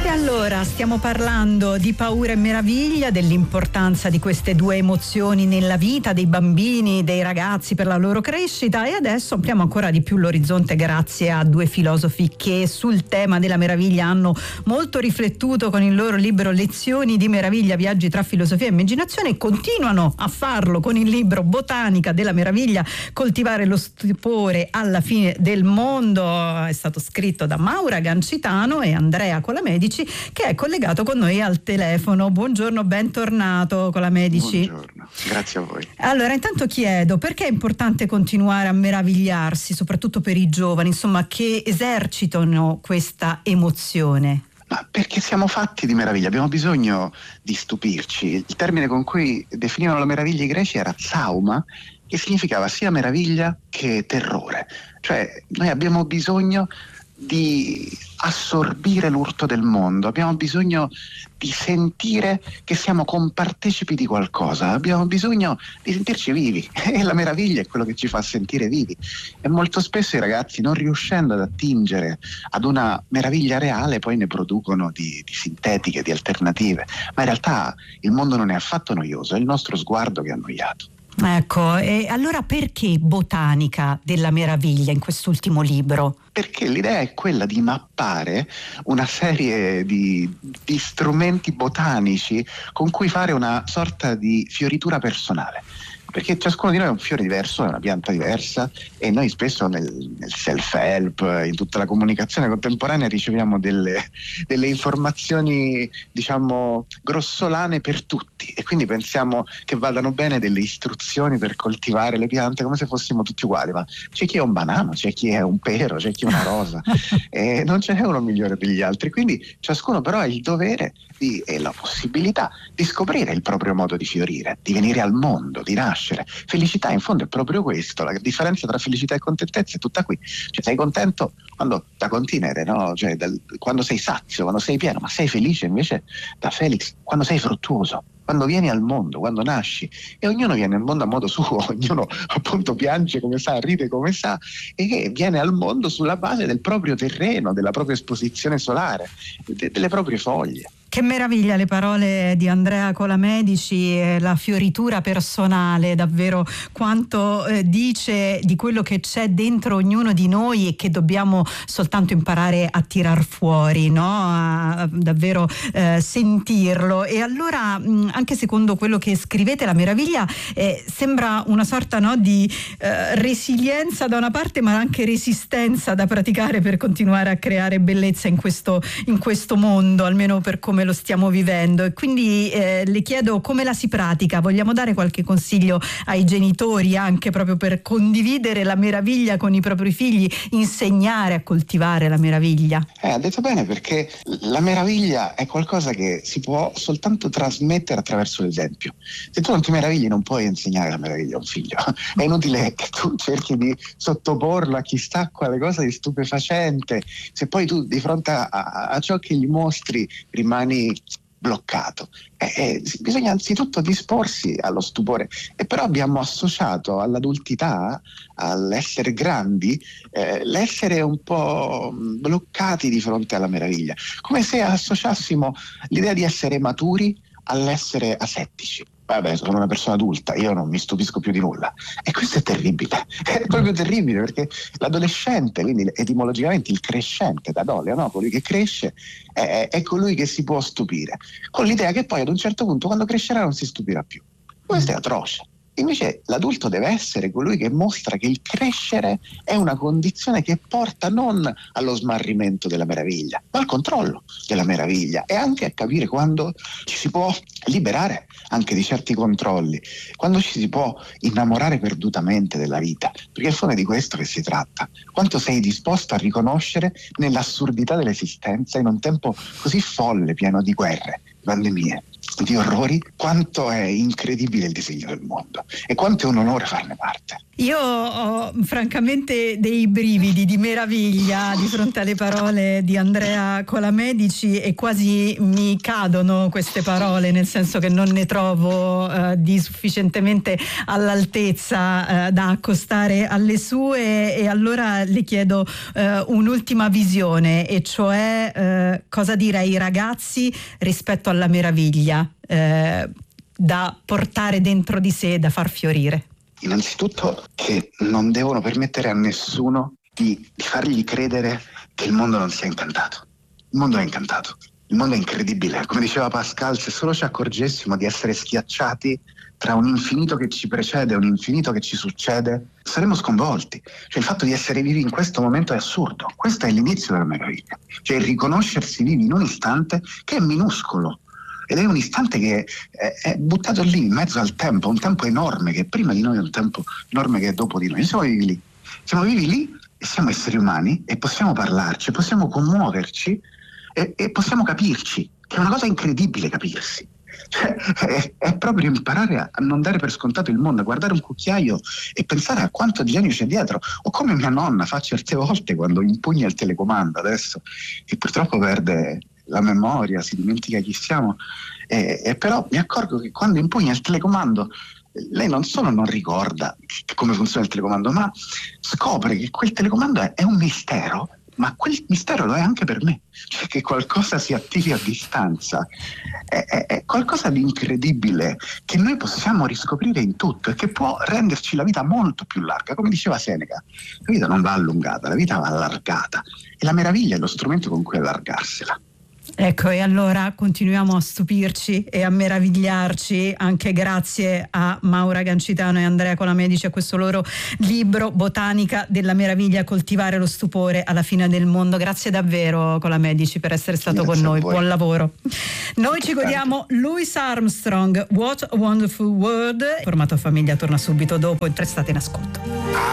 Allora, stiamo parlando di paura e meraviglia, dell'importanza di queste due emozioni nella vita dei bambini, dei ragazzi per la loro crescita, e adesso ampliamo ancora di più l'orizzonte grazie a due filosofi che sul tema della meraviglia hanno molto riflettuto con il loro libro Lezioni di meraviglia, viaggi tra filosofia e immaginazione, e continuano a farlo con il libro Botanica della meraviglia, coltivare lo stupore alla fine del mondo. È stato scritto da Maura Gancitano e Andrea Colamedici, che è collegato con noi al telefono. Buongiorno, bentornato Colamedici. Buongiorno, grazie a voi. Allora, intanto chiedo, perché è importante continuare a meravigliarsi, soprattutto per i giovani, insomma, che esercitano questa emozione? Ma perché siamo fatti di meraviglia, abbiamo bisogno di stupirci. Il termine con cui definivano la meraviglia i greci era psauma, che significava sia meraviglia che terrore. Cioè, noi abbiamo bisogno di assorbire l'urto del mondo, abbiamo bisogno di sentire che siamo compartecipi di qualcosa, abbiamo bisogno di sentirci vivi e la meraviglia è quello che ci fa sentire vivi. E molto spesso i ragazzi, non riuscendo ad attingere ad una meraviglia reale, poi ne producono di sintetiche, di alternative, ma in realtà il mondo non è affatto noioso, è il nostro sguardo che è annoiato. Ecco, e allora perché Botanica della meraviglia in quest'ultimo libro? Perché l'idea è quella di mappare una serie di strumenti botanici con cui fare una sorta di fioritura personale. Perché ciascuno di noi è un fiore diverso, è una pianta diversa, e noi spesso nel self-help, in tutta la comunicazione contemporanea, riceviamo delle informazioni, diciamo, grossolane per tutti, e quindi pensiamo che vadano bene delle istruzioni per coltivare le piante come se fossimo tutti uguali, ma c'è chi è un banano, c'è chi è un pero, c'è chi è una rosa, e non ce n'è uno migliore degli altri, quindi ciascuno però ha il dovere e la possibilità di scoprire il proprio modo di fiorire, di venire al mondo, di nascere. Felicità in fondo è proprio questo, la differenza tra felicità e contentezza è tutta qui. Cioè, sei contento quando da contenere, no? Cioè, quando sei sazio, quando sei pieno, ma sei felice invece da Felix quando sei fruttuoso, quando vieni al mondo, quando nasci, e ognuno viene al mondo a modo suo, ognuno appunto piange come sa, ride come sa, e viene al mondo sulla base del proprio terreno, della propria esposizione solare, delle proprie foglie. Che meraviglia le parole di Andrea Colamedici, la fioritura personale, davvero quanto dice di quello che c'è dentro ognuno di noi e che dobbiamo soltanto imparare a tirar fuori, no? A davvero sentirlo. E allora, anche secondo quello che scrivete, la meraviglia sembra una sorta, no, di resilienza da una parte, ma anche resistenza da praticare per continuare a creare bellezza in questo mondo, almeno per come lo stiamo vivendo. E quindi le chiedo come la si pratica. Vogliamo dare qualche consiglio ai genitori anche proprio per condividere la meraviglia con i propri figli, insegnare a coltivare la meraviglia? Ha detto bene, perché la meraviglia è qualcosa che si può soltanto trasmettere attraverso l'esempio. Se tu non ti meravigli non puoi insegnare la meraviglia a un figlio. È inutile che tu cerchi di sottoporlo a chissà quale cosa di stupefacente, se poi tu di fronte a ciò che gli mostri rimani bloccato. Bisogna anzitutto disporsi allo stupore, e però abbiamo associato all'adultità, all'essere grandi, l'essere un po' bloccati di fronte alla meraviglia, come se associassimo l'idea di essere maturi all'essere asettici. Vabbè, sono una persona adulta, io non mi stupisco più di nulla. E questo è terribile, è proprio terribile, perché l'adolescente, quindi etimologicamente il crescente, da dole, no? Colui che cresce è colui che si può stupire, con l'idea che poi ad un certo punto, quando crescerà, non si stupirà più. Questo è atroce. Invece l'adulto deve essere colui che mostra che il crescere è una condizione che porta non allo smarrimento della meraviglia, ma al controllo della meraviglia, e anche a capire quando ci si può liberare anche di certi controlli, quando ci si può innamorare perdutamente della vita, perché in fondo è di questo che si tratta. Quanto sei disposto a riconoscere nell'assurdità dell'esistenza in un tempo così folle, pieno di guerre, pandemie, di orrori, quanto è incredibile il disegno del mondo e quanto è un onore farne parte. Io ho francamente dei brividi di meraviglia di fronte alle parole di Andrea Colamedici e quasi mi cadono queste parole, nel senso che non ne trovo di sufficientemente all'altezza da accostare alle sue, e allora le chiedo un'ultima visione, e cioè cosa dire ai ragazzi rispetto alla meraviglia da portare dentro di sé, da far fiorire. Innanzitutto che non devono permettere a nessuno di fargli credere che il mondo non sia incantato. Il mondo è incantato, il mondo è incredibile. Come diceva Pascal, se solo ci accorgessimo di essere schiacciati tra un infinito che ci precede e un infinito che ci succede, saremmo sconvolti. Cioè il fatto di essere vivi in questo momento è assurdo. Questo è l'inizio della meraviglia. Cioè il riconoscersi vivi in un istante che è minuscolo. Ed è un istante che è buttato lì in mezzo al tempo, un tempo enorme che è prima di noi e un tempo enorme che è dopo di noi. Siamo vivi lì. Siamo vivi lì e siamo esseri umani e possiamo parlarci, possiamo commuoverci e possiamo capirci, che è una cosa incredibile capirsi. Cioè, è proprio imparare a non dare per scontato il mondo, a guardare un cucchiaio e pensare a quanto genio c'è dietro, o come mia nonna fa certe volte quando impugna il telecomando adesso, che purtroppo perde la memoria, si dimentica chi siamo, e però mi accorgo che quando impugna il telecomando lei non solo non ricorda come funziona il telecomando, ma scopre che quel telecomando è un mistero, ma quel mistero lo è anche per me, cioè che qualcosa si attivi a distanza è qualcosa di incredibile che noi possiamo riscoprire in tutto e che può renderci la vita molto più larga. Come diceva Seneca, la vita non va allungata, la vita va allargata, e la meraviglia è lo strumento con cui allargarsela. Ecco, e allora continuiamo a stupirci e a meravigliarci anche grazie a Maura Gancitano e Andrea Colamedici, a questo loro libro Botanica della meraviglia, coltivare lo stupore alla fine del mondo. Grazie davvero Colamedici per essere stato con noi, buon lavoro. Noi ci godiamo Louis Armstrong, What a Wonderful World. Formato Famiglia torna subito dopo, restate in ascolto.